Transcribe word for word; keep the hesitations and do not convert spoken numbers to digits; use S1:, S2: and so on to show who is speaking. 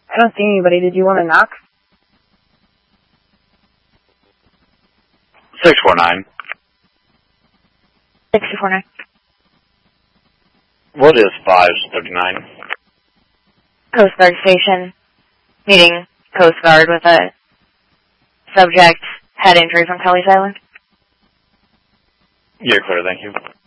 S1: I don't see anybody. Did you want to knock?
S2: six four nine.
S3: six two four nine.
S2: What is five thirty-nine?
S3: Coast Guard Station. Meeting Coast Guard with a subject head injury from Kelly's Island.
S2: You're clear, thank you.